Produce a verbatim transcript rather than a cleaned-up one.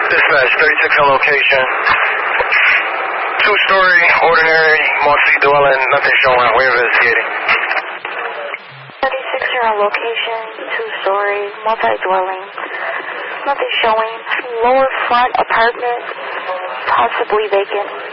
Dispatch, thirty-six on location. Two-story, ordinary, multi-dwelling, nothing showing. We're investigating. thirty-six on location, two-story, multi-dwelling, nothing showing. Lower front apartment, possibly vacant.